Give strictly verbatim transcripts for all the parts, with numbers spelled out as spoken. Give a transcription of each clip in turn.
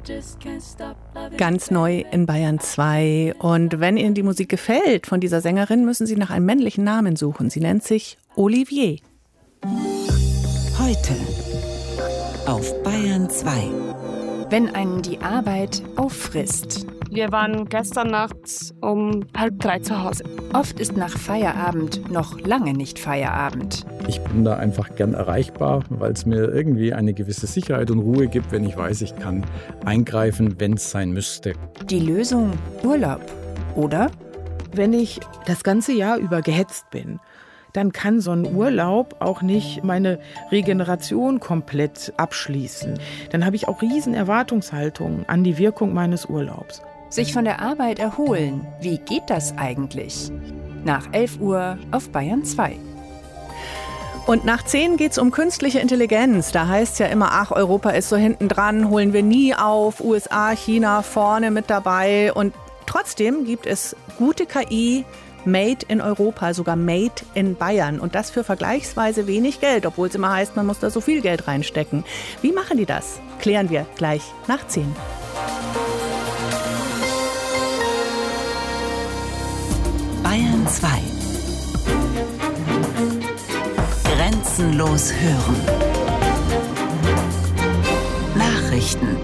Ganz neu in Bayern zwei. Und wenn Ihnen die Musik gefällt von dieser Sängerin, müssen Sie nach einem männlichen Namen suchen. Sie nennt sich Olivier. Heute auf Bayern zwei. Wenn einen die Arbeit auffrisst. Wir waren gestern Nacht um halb drei zu Hause. Oft ist nach Feierabend noch lange nicht Feierabend. Ich bin da einfach gern erreichbar, weil es mir irgendwie eine gewisse Sicherheit und Ruhe gibt, wenn ich weiß, ich kann eingreifen, wenn es sein müsste. Die Lösung Urlaub, oder? Wenn ich das ganze Jahr über gehetzt bin, dann kann so ein Urlaub auch nicht meine Regeneration komplett abschließen. Dann habe ich auch riesen Erwartungshaltungen an die Wirkung meines Urlaubs. Sich von der Arbeit erholen, wie geht das eigentlich? Nach elf Uhr auf Bayern zwei. Und nach zehn geht's um künstliche Intelligenz. Da heißt ja immer, ach, Europa ist so hinten dran, holen wir nie auf. U S A, China vorne mit dabei. Und trotzdem gibt es gute K I, made in Europa, sogar made in Bayern. Und das für vergleichsweise wenig Geld, obwohl es immer heißt, man muss da so viel Geld reinstecken. Wie machen die das? Klären wir gleich nach zehn. Bayern zwei. Grenzenlos hören. Nachrichten.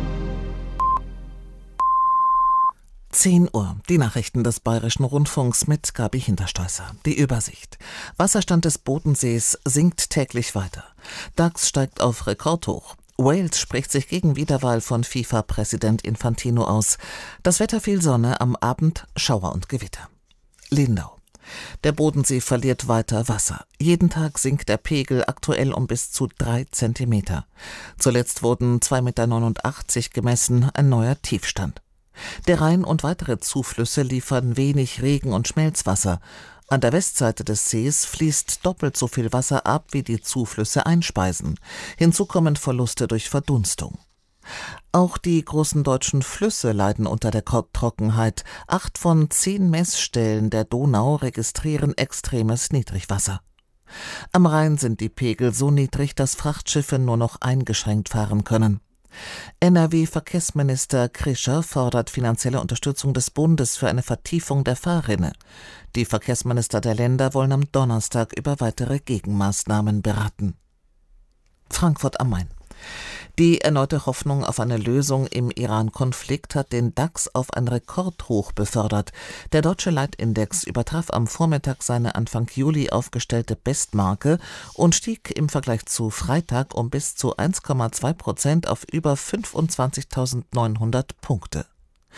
zehn Uhr. Die Nachrichten des Bayerischen Rundfunks mit Gabi Hinterstoisser. Die Übersicht. Wasserstand des Bodensees sinkt täglich weiter. DAX steigt auf Rekordhoch. Wales spricht sich gegen Wiederwahl von FIFA-Präsident Infantino aus. Das Wetter viel Sonne, am Abend Schauer und Gewitter. Lindau. Der Bodensee verliert weiter Wasser. Jeden Tag sinkt der Pegel aktuell um bis zu drei Zentimeter. Zuletzt wurden zwei Komma neunundachtzig Meter gemessen, ein neuer Tiefstand. Der Rhein und weitere Zuflüsse liefern wenig Regen- und Schmelzwasser. An der Westseite des Sees fließt doppelt so viel Wasser ab, wie die Zuflüsse einspeisen. Hinzu kommen Verluste durch Verdunstung. Auch die großen deutschen Flüsse leiden unter der Trockenheit. Acht von zehn Messstellen der Donau registrieren extremes Niedrigwasser. Am Rhein sind die Pegel so niedrig, dass Frachtschiffe nur noch eingeschränkt fahren können. N R W-Verkehrsminister Krischer fordert finanzielle Unterstützung des Bundes für eine Vertiefung der Fahrrinne. Die Verkehrsminister der Länder wollen am Donnerstag über weitere Gegenmaßnahmen beraten. Frankfurt am Main. Die erneute Hoffnung auf eine Lösung im Iran-Konflikt hat den DAX auf ein Rekordhoch befördert. Der deutsche Leitindex übertraf am Vormittag seine Anfang Juli aufgestellte Bestmarke und stieg im Vergleich zu Freitag um bis zu eins Komma zwei Prozent auf über fünfundzwanzigtausendneunhundert Punkte.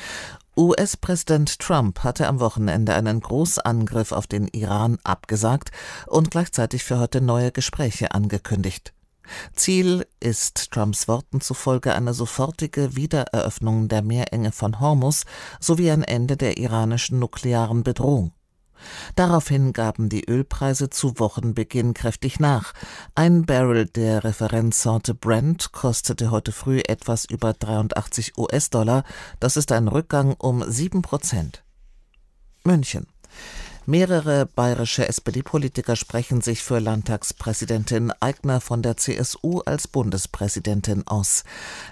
U S-Präsident Trump hatte am Wochenende einen Großangriff auf den Iran abgesagt und gleichzeitig für heute neue Gespräche angekündigt. Ziel ist Trumps Worten zufolge eine sofortige Wiedereröffnung der Meerenge von Hormuz sowie ein Ende der iranischen nuklearen Bedrohung. Daraufhin gaben die Ölpreise zu Wochenbeginn kräftig nach. Ein Barrel der Referenzsorte Brent kostete heute früh etwas über dreiundachtzig US-Dollar. Das ist ein Rückgang um sieben Prozent. München. Mehrere bayerische S P D-Politiker sprechen sich für Landtagspräsidentin Aigner von der C S U als Bundespräsidentin aus.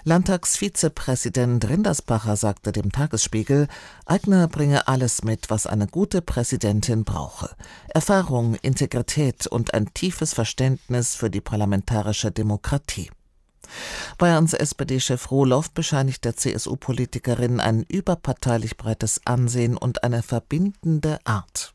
Landtagsvizepräsident Rindersbacher sagte dem Tagesspiegel, Aigner bringe alles mit, was eine gute Präsidentin brauche. Erfahrung, Integrität und ein tiefes Verständnis für die parlamentarische Demokratie. Bayerns S P D-Chef Rohloff bescheinigt der C S U-Politikerin ein überparteilich breites Ansehen und eine verbindende Art.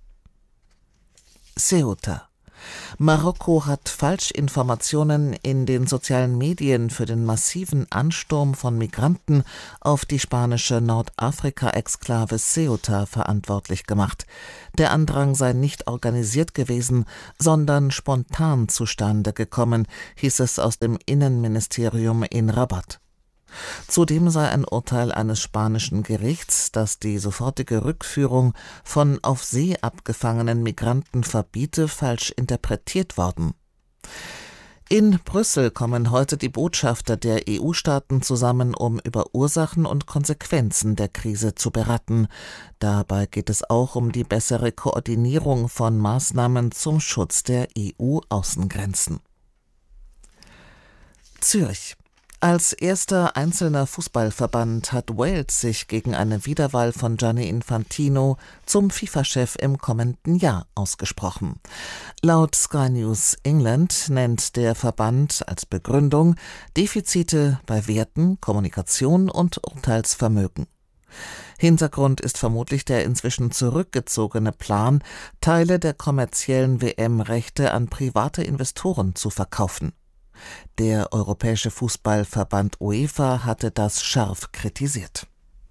Ceuta. Marokko hat Falschinformationen in den sozialen Medien für den massiven Ansturm von Migranten auf die spanische Nordafrika-Exklave Ceuta verantwortlich gemacht. Der Andrang sei nicht organisiert gewesen, sondern spontan zustande gekommen, hieß es aus dem Innenministerium in Rabat. Zudem sei ein Urteil eines spanischen Gerichts, das die sofortige Rückführung von auf See abgefangenen Migranten verbiete, falsch interpretiert worden. In Brüssel kommen heute die Botschafter der E U-Staaten zusammen, um über Ursachen und Konsequenzen der Krise zu beraten. Dabei geht es auch um die bessere Koordinierung von Maßnahmen zum Schutz der E U-Außengrenzen. Zürich. Als erster einzelner Fußballverband hat Wales sich gegen eine Wiederwahl von Gianni Infantino zum FIFA-Chef im kommenden Jahr ausgesprochen. Laut Sky News England nennt der Verband als Begründung Defizite bei Werten, Kommunikation und Urteilsvermögen. Hintergrund ist vermutlich der inzwischen zurückgezogene Plan, Teile der kommerziellen W M-Rechte an private Investoren zu verkaufen. Der Europäische Fußballverband UEFA hatte das scharf kritisiert.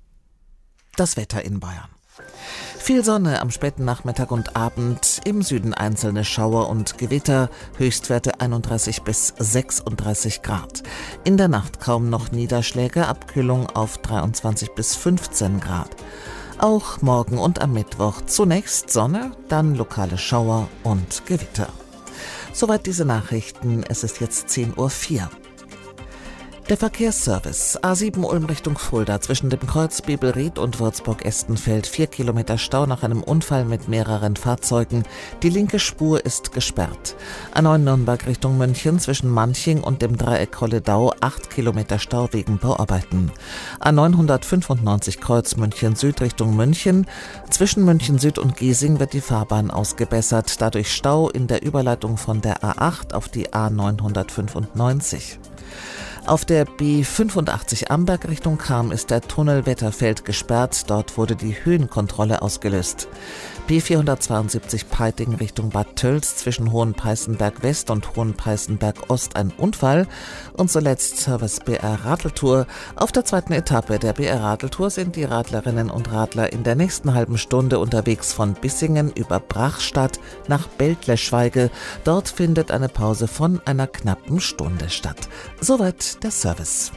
Das Wetter in Bayern. Viel Sonne am späten Nachmittag und Abend, im Süden einzelne Schauer und Gewitter, Höchstwerte einunddreißig bis sechsunddreißig Grad. In der Nacht kaum noch Niederschläge, Abkühlung auf dreiundzwanzig bis fünfzehn Grad. Auch morgen und am Mittwoch zunächst Sonne, dann lokale Schauer und Gewitter. Soweit diese Nachrichten, es ist jetzt zehn Uhr vier. Der Verkehrsservice A sieben Ulm Richtung Fulda zwischen dem Kreuz Bibelried und Würzburg-Estenfeld. Vier Kilometer Stau nach einem Unfall mit mehreren Fahrzeugen. Die linke Spur ist gesperrt. A neun Nürnberg Richtung München zwischen Manching und dem Dreieck Kolledau. Acht Kilometer Stau wegen Bauarbeiten. A neunhundertfünfundneunzig Kreuz München Süd Richtung München. Zwischen München Süd und Giesing wird die Fahrbahn ausgebessert. Dadurch Stau in der Überleitung von der A acht auf die A neunhundertfünfundneunzig. Auf der B fünfundachtzig Amberg Richtung Cham ist der Tunnel Wetterfeld gesperrt. Dort wurde die Höhenkontrolle ausgelöst. B vierhundertzweiundsiebzig Peiting Richtung Bad Tölz zwischen Hohenpeißenberg West und Hohenpeißenberg Ost ein Unfall. Und zuletzt Service B R Radeltour. Auf der zweiten Etappe der B R Radeltour sind die Radlerinnen und Radler in der nächsten halben Stunde unterwegs von Bissingen über Brachstadt nach Beltleschweige. Dort findet eine Pause von einer knappen Stunde statt. Soweit der Service.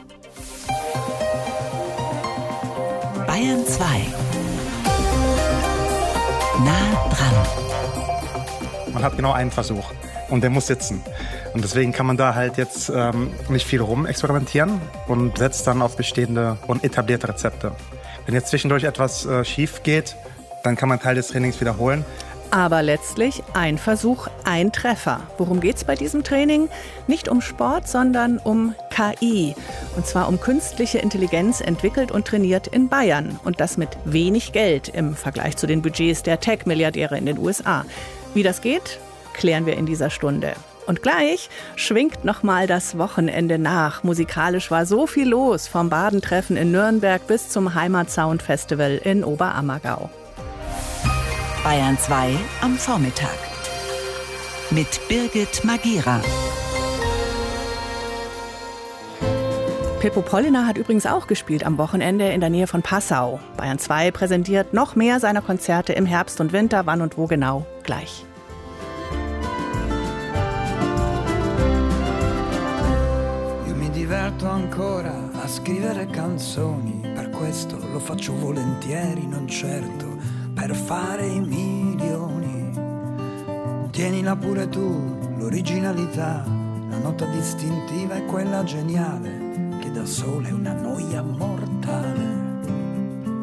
Bayern zwei. Nah dran. Man hat genau einen Versuch und der muss sitzen. Und deswegen kann man da halt jetzt ähm, nicht viel rum experimentieren und setzt dann auf bestehende und etablierte Rezepte. Wenn jetzt zwischendurch etwas äh, schief geht, dann kann man Teil des Trainings wiederholen. Aber letztlich ein Versuch, ein Treffer. Worum geht's bei diesem Training? Nicht um Sport, sondern um K I. Und zwar um künstliche Intelligenz, entwickelt und trainiert in Bayern. Und das mit wenig Geld im Vergleich zu den Budgets der Tech-Milliardäre in den U S A. Wie das geht, klären wir in dieser Stunde. Und gleich schwingt nochmal das Wochenende nach. Musikalisch war so viel los, vom Badentreffen in Nürnberg bis zum Heimatsound Festival in Oberammergau. Bayern zwei am Vormittag. Mit Birgit Magira. Pippo Polliner hat übrigens auch gespielt am Wochenende in der Nähe von Passau. Bayern zwei präsentiert noch mehr seiner Konzerte im Herbst und Winter. Wann und wo genau? Gleich. Io mi diverto ancora a scrivere canzoni, per questo lo faccio volentieri, non certo per fare i milioni. Tienila pure tu, l'originalità, la nota distintiva è quella geniale che da sola è una noia mortale.